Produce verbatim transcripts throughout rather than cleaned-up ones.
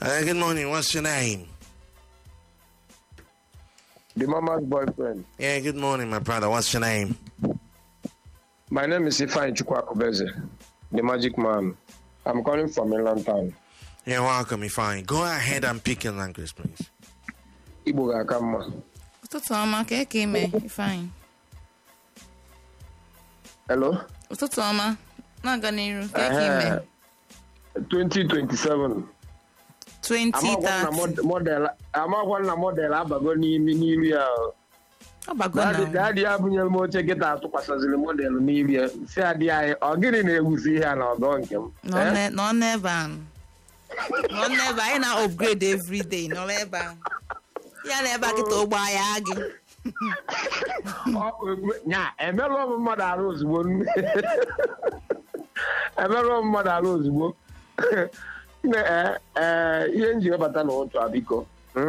Uh, good morning. What's your name? The mama's boyfriend. Yeah, good morning, my brother. What's your name? My name is Ifeanyi Chukwakubeze, the magic man. I'm calling from Inland Town. You're welcome, Ifeanyi. Go ahead and pick your language, please. Igbo ga-aka mma. Ụtụtụ ọma ka eke ime Ifeanyi. Hello? Ụtụtụ ọma na-aga n'iru ka eke ime. twenty twenty-seven. twenty thirty. Amakwa na model abago n'imi n'iru ya. Abago na. Dadị ya bunyere m oche kịta atụkwasịzịrị model n'iru ya. Si adị anyị, ọ gịnị na-ewuzi ihe a na ọgọ nke m? Nọ n'ebe a. Nọ n'ebe a, anyị na-upgrade every day. Nọ n'ebe a. Ya na ebe a kịta ụgbọ ahịa gị. Nya, emerụọ m mmadụ arụ ozugbo. Emerụọ m mmadụ arụ ozugbo. Ihe nji webata n'ụtụ a biko.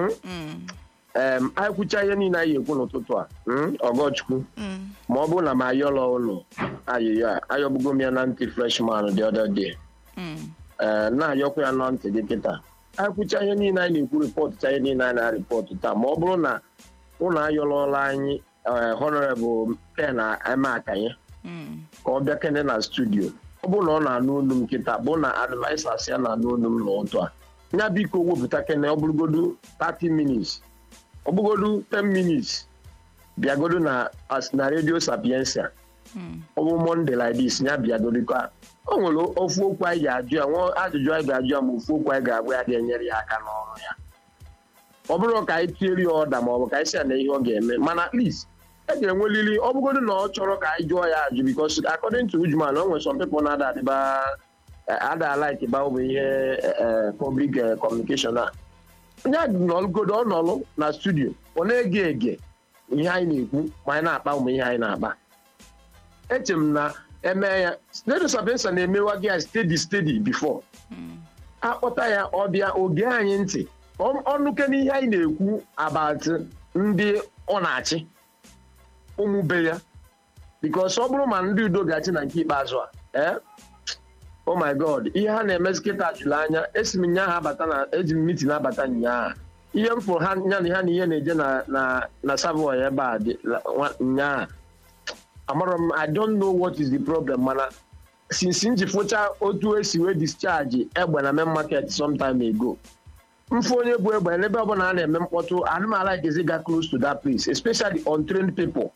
Anyị kwụcha ihe niile anyị ekwu n'ụtụtụ a, Ọgọchukwu. Ma ọ bụrụ na m ayọlọ ụlọ ayịyọ a, ayọbugo m ya na ntị freshman the other day. Na-ayọkwa ya na ntị gị kịta. Anyị kwụcha ihe niile anyị na-ekwu rịpọtụcha ihe niile anyị na-arịpọtụ taa. Ma ọ bụrụ na ụlọ ayọlọla anyị Honorable Ken Emeakanye ka ọ bịa kene na studio. Ọ bụrụ na ọ na-anụ olu m nkịta bụ na advisers ya na-anụ olu m n'ụtụ a. Nya biko wepụta kene ọ bụrụgodu thirty minutes. Ọ bụgodu ten minutes. Bịagodu na na Radio Sapiensia. Ọ bụ Monday like this nya bịagodu ka o nwere ofu okwu anyị ga-ajụ ya nwa ajụjụ anyị ga-ajụ ya ma ofu okwu anyị ga-agwa ya ga-enyere ya aka n'ọrụ ya. Ọ bụrụ ka anyị tieri ya ọda ma ọ bụ ka anyị si ya na ihe ọ ga-eme mana at least e ga-enwelili ọ bụgodu na ọ chọrọ ka anyị jụọ ya ajụ because according to Ujman o nwere some people na-ada adịba ada like ba ọ bụ ihe public communication a nya nọlụgodo ọ nọlụ na studio ọ na-ege ege ihe anyị na-ekwu ma anyị na-akpa ụmụ ihe anyị na-akpa. Eche m na eme ya Radio Sapiensia na-emewa gị ya steady steady before akpọta ya ọbịa oge anyị ntị ọnụke n'ihe anyị na-ekwu about ndị ọ na-achị ụmụbe ya because ọ bụrụ ma ndị udo ga-achị na nke ikpeazụ a eh oh my god ihe ha na-emezi kịta jụrụ anya esi m nya ha abata na eji m mitin abata nyaa ihe m fụrụ ha nya na ha na ihe na-eje na na na Savoy ebe a nyaa amara m I don't know what is the problem mana since nji fụcha otu esi wee discharge egbe na main market some time ago mfụ onye bụ egbe n'ebe ọ bụla a na-eme mkpọtụ anụmala gezi ga close to that place especially untrained people.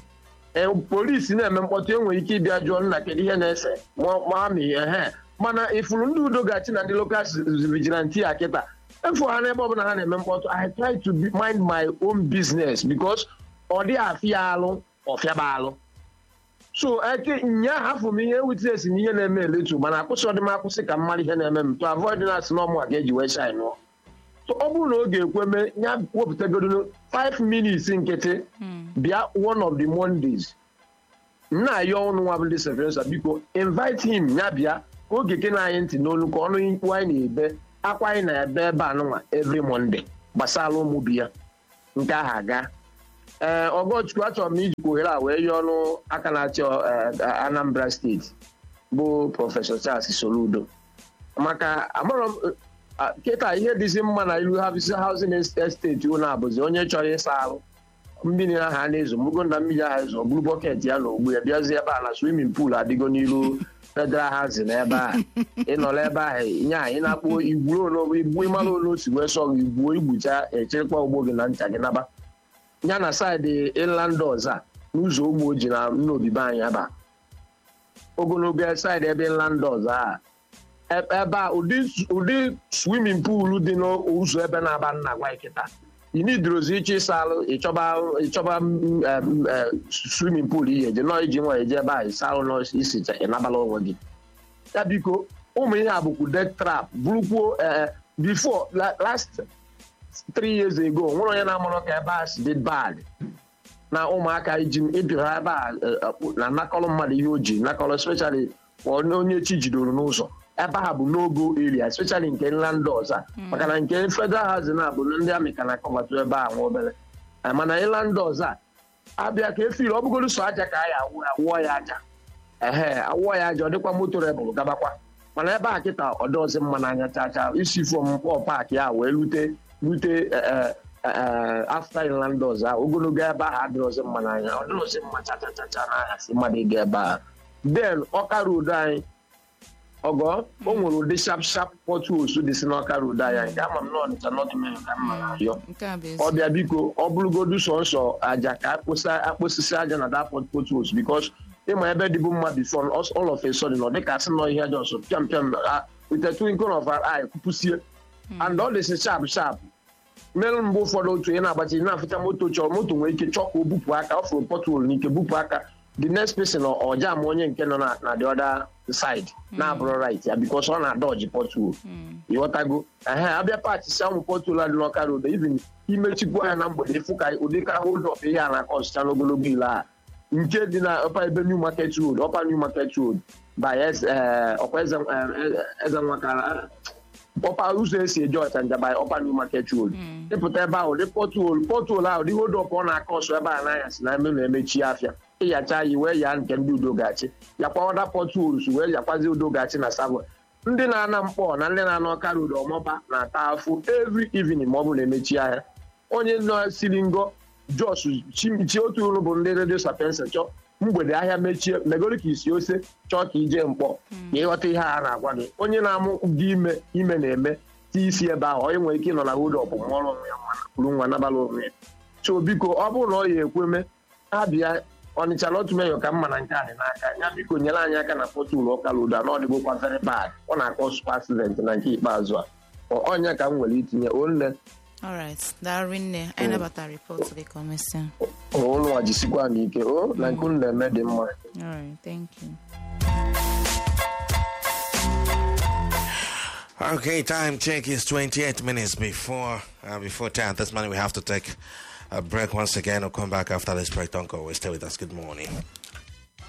Polisi na-eme mkpọtụ enwere ike ịbịa jụọ nna kedu ihe na-ese mami ehe mana ifuru ndị udo gachi na ndị local vigilante ya kịta efu ha n'ebe ọ bụla ha na-eme mkpọtụ I try to mind my own business because ọ dị afịa alụ ọfịaba alụ so eke nya hafụ m ihe witness na ihe na-eme eletu mana akwụsị ọdịm akwụsị ka mmadụ ihe na-eme m to avoid na-asị na ọmụ a ga-eji wee shine nụọ. So ọ bụrụ na ọ ga-ekweme ya wepụtagodo five minutes nkịtị bịa one of the Mondays na-ayọ ọnụ nwa bụ ndị Sapiensia biko invite him ya bịa ka oge ke na anyị ntị n'olu ka ọnụ ikwu anyị na-ebe akwa anyị na-ebe ebe anụnwa every Monday gbasara ụmụ bi ya nke ahụ aga. Ee Ọgọchukwu achọrọ m ijikwa ohere a wee yọọ ọnụ aka na-achị Anambra steeti bụ Prọfesọ Charles Soludo maka amarọ m kịta ihe dịzi mma na ilu housing estate ụlọ abụzi onye chọrọ ịsa ahụ mmiri ahụ a na-ezo mbugo na mmiri ahụ ezo buru bọket ya na ogbu ya bịazi ebe a na swimming pool adịgo n'iru federal housing ebe a ịnọrọ ebe ahụ nye anyị na-akpụ igbuo igbu ịmara olu osi wee sọ gị igbuo igbucha echekwa ugbo gị na ncha gị naba ya na saịdị inland ọza n'ụzọ ụgbọ ji na nnobibe anyị aba ogologo saịdị ebe inland ọza a ebe a ụdị swimming pool dị n'ụzọ ebe na-aba nna gwa kịta inidrozi iche ịsa alụ ịchọba swimming pool ihe eje nọ iji nwa eje ebe a ịsa alụ n'isi ịnabala onwe gị ya biko ụmụ ihe a bụkwu death trap bụrụkwuo before last three years ago nwere onye na-amụrụ ka ebe a si dị bad na ụmụaka iji ịpịa ebe a na nakọlụ mmadụ ihe o ji nakọlụ especially onye chi jidoro n'ụzọ ebe ha bụ n'ogo area especially nke inland ọza maka na nke federal housing a bụ ndị amị ka na-akọbatụ ebe a nwa obere mana inland ọza abịa ka efiri ọ bụgoro so aja ka a ya awụọ ya aja ehe awụọ ya aja ọ dịkwa motorable gabakwa mana ebe a kịta ọdọzi mma n'anya chacha isi fọm mkpọ paakị a wee rute rute after inland doors a ogologo ebe ahụ adịrọzi mma n'anya ọ dịrọzi mma chacha chacha n'anya si mmadụ ịga ebe a then Ọka road anyị ọgọ o nwere ụdị sharp sharp potholes dị si n'Ọka road anyị nke ama m na Ọnịcha North Main ka mma na-ayọ ọ bịa biko ọ bụrụgodu sọnsọ aja ka akpụsịsị aja na that potholes because ịma ebe dịbụ mma before all of a sudden ọ dịka asị nọ ihe aja ọsọ pịam pịam with a twinkle of an eye kwụpụsie and all this sharp sharp mere mgbe ụfọdụ otu onye na-agbachi na-afụcha moto chọrọ moto nwere ike chọọ ka o bupụ aka ọ fụrụ pothole n'ike bupụ aka the next person ọja ma onye nke nọ na the other side na-abụrụ right ya because ọ na-adọji pothole ịghọtago ehe abịa pachisi ụmụ pothole dị n'Ọka road even imechikwu anya na mgbede ịfụ ka ụdịka hold up ihe a na-akọ ọsịcha n'ogologo ile a nke dị na ọpa ebe New Market Road ọpa New Market Road by ọkwa eze nwakara ọpa ụzọ esi eje Ọchanja by ọpa New Market Road ịpụta ebe ahụ dị pothole pothole ahụ dị hold up ọ na-akọ ọsọ ebe a n'anya si na eme na-emechi afịa ịyacha yi wee ya nke ndị Udogachi yakwa ọda potholes wee yakwazi Udogachi na Savo ndị na-ana mkpọ na ndị na-ana Ọka road ọmọba na-ata afụ every evening ma ọ bụ na-emechi ahịa onye nọ siri ngo Jos chimichi otu ụlọ bụ ndị Radio Sapienza chọọ mgbede ahịa mechie megoro ka isi ose chọọ ka ije mkpọ ka ịghọta ihe a na-agwa gị onye na-amụ gị ime ime na-eme ti isi ebe ahụ onye nwere ike ịnọ na hold up mụọrọ onwe ya kwuru nwa nabala onwe ya so biko ọ bụrụ na ọ ya ekweme abịa Ọnịcha North Main ka mma na nke a dị n'aka ya biko nyere anyị aka na pothole Ọka road a na ọ dịgokwa very bad ọ na-akọ super accident na nke ikpeazụ a ọnya ka m nwere itinye onne. All right, Darwin, I never got a report to the commission. Oh, no, I just go and make it. Oh, like couldn't have made them more. All right, thank you. Okay, time check is twenty-eight minutes before uh, before ten. This morning we have to take a break once again. We'll come back after this break. Don't go away. Stay with us. Good morning.